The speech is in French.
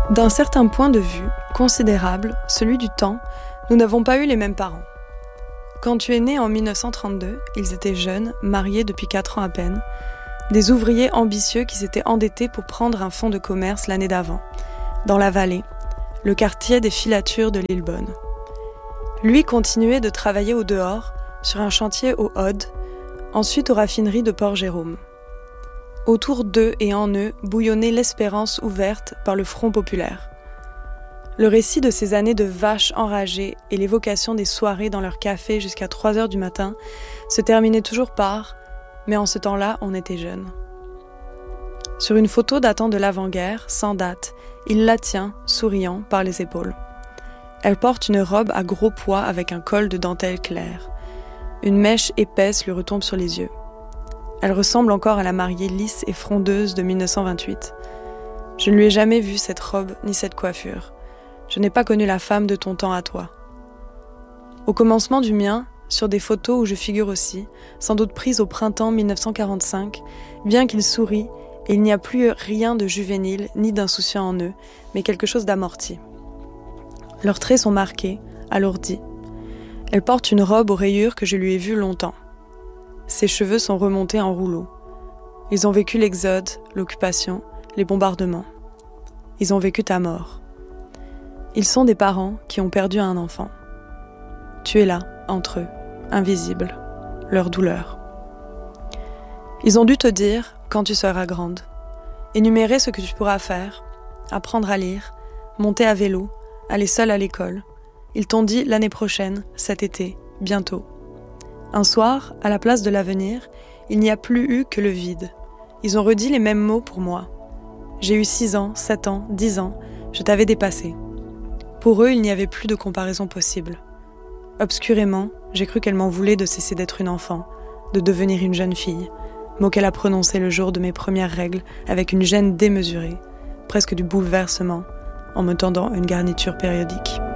D'un certain point de vue, considérable, celui du temps, nous n'avons pas eu les mêmes parents. Quand tu es né en 1932, ils étaient jeunes, mariés depuis 4 ans à peine, des ouvriers ambitieux qui s'étaient endettés pour prendre un fonds de commerce l'année d'avant, dans la vallée, le quartier des filatures de Lillebonne. Lui continuait de travailler au dehors, sur un chantier au Aude, ensuite aux raffineries de Port-Jérôme. Autour d'eux et en eux bouillonnait l'espérance ouverte par le Front populaire. Le récit de ces années de vaches enragées et l'évocation des soirées dans leur café jusqu'à 3h du matin se terminait toujours par « mais en ce temps-là, on était jeunes ». Sur une photo datant de l'avant-guerre, sans date, il la tient, souriant, par les épaules. Elle porte une robe à gros pois avec un col de dentelle claire. Une mèche épaisse lui retombe sur les yeux. Elle ressemble encore à la mariée lisse et frondeuse de 1928. Je ne lui ai jamais vu cette robe ni cette coiffure. Je n'ai pas connu la femme de ton temps à toi. Au commencement du mien, sur des photos où je figure aussi, sans doute prises au printemps 1945, bien qu'ils sourient, et il n'y a plus rien de juvénile ni d'insouciant en eux, mais quelque chose d'amorti. Leurs traits sont marqués, alourdis. Elle porte une robe aux rayures que je lui ai vue longtemps. Ses cheveux sont remontés en rouleau. Ils ont vécu l'exode, l'occupation, les bombardements. Ils ont vécu ta mort. Ils sont des parents qui ont perdu un enfant. Tu es là, entre eux, invisible, leur douleur. Ils ont dû te dire, quand tu seras grande, énumérer ce que tu pourras faire, apprendre à lire, monter à vélo, aller seule à l'école. Ils t'ont dit l'année prochaine, cet été, bientôt. Un soir, à la place de l'avenir, il n'y a plus eu que le vide. Ils ont redit les mêmes mots pour moi. J'ai eu 6 ans, 7 ans, 10 ans, je t'avais dépassé. Pour eux, il n'y avait plus de comparaison possible. Obscurément, j'ai cru qu'elle m'en voulait de cesser d'être une enfant, de devenir une jeune fille, mot qu'elle a prononcé le jour de mes premières règles avec une gêne démesurée, presque du bouleversement, en me tendant une garniture périodique.